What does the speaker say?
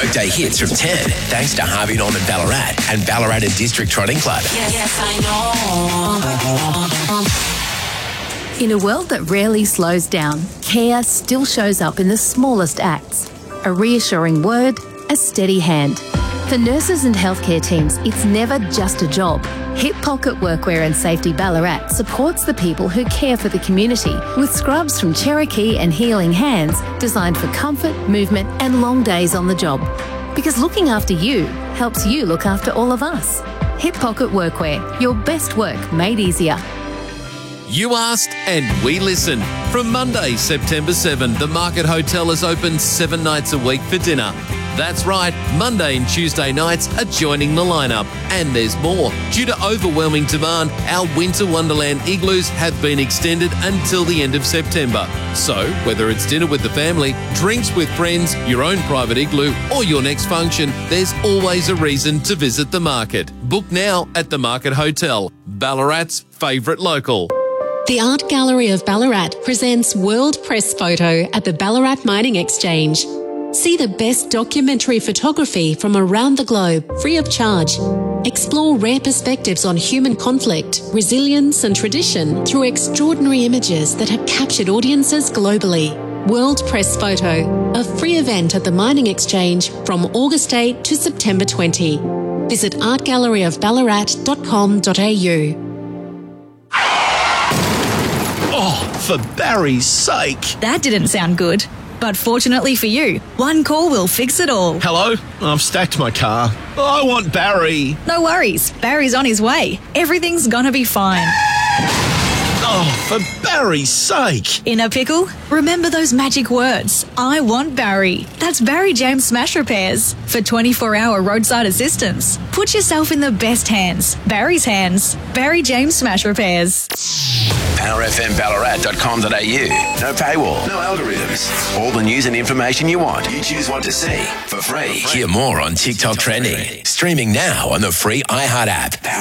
Workday hits from 10, thanks to Harvey Norman Ballarat and Ballarat and District Trotting Club. Yes, I know. In a world that rarely slows down, care still shows up in the smallest acts. A reassuring word, a steady hand. For nurses and healthcare teams, it's never just a job. Hip Pocket Workwear and Safety Ballarat supports the people who care for the community with scrubs from Cherokee and Healing Hands designed for comfort, movement and long days on the job. Because looking after you helps you look after all of us. Hip Pocket Workwear, your best work made easier. You asked and we listened. From Monday, September 7, the Market Hotel is open 7 nights a week for dinner. That's right, Monday and Tuesday nights are joining the lineup. And there's more. Due to overwhelming demand, our Winter Wonderland igloos have been extended until the end of September. So, whether it's dinner with the family, drinks with friends, your own private igloo, or your next function, there's always a reason to visit the market. Book now at the Market Hotel, Ballarat's favourite local. The Art Gallery of Ballarat presents World Press Photo at the Ballarat Mining Exchange. See the best documentary photography from around the globe, free of charge. Explore rare perspectives on human conflict, resilience and tradition through extraordinary images that have captured audiences globally. World Press Photo, a free event at the Mining Exchange from August 8 to September 20. Visit artgalleryofballarat.com.au. Oh, for Barry's sake. That didn't sound good. But fortunately for you, one call will fix it all. Hello? I've stacked my car. I want Barry. No worries. Barry's on his way. Everything's gonna be fine. Oh, for Barry's sake. In a pickle? Remember those magic words. I want Barry. That's Barry James Smash Repairs. For 24-hour roadside assistance. Put yourself in the best hands. Barry's hands. Barry James Smash Repairs. PowerFMBallarat.com.au. No paywall, no algorithms. All the news and information you want. You choose what to see for free. Hear more on TikTok Trending. Streaming now on the free iHeart app.